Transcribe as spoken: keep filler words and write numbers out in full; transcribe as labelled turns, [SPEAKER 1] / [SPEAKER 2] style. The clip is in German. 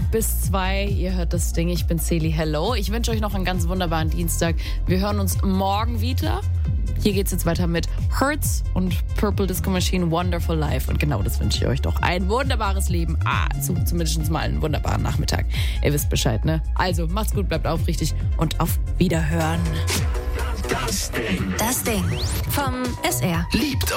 [SPEAKER 1] bis zwei. Ihr hört das Ding. Ich bin Celi. Hello. Ich wünsche euch noch einen ganz wunderbaren Dienstag. Wir hören uns morgen wieder. Hier geht's jetzt weiter mit Hurts und Purple Disco Machine Wonderful Life. Und genau das wünsche ich euch doch. Ein wunderbares Leben. Ah, zu, zumindest mal einen wunderbaren Nachmittag. Ihr wisst Bescheid, ne? Also, macht's gut, bleibt aufrichtig und auf Wiederhören.
[SPEAKER 2] Das Ding.
[SPEAKER 3] Das Ding vom S R.
[SPEAKER 2] Liebt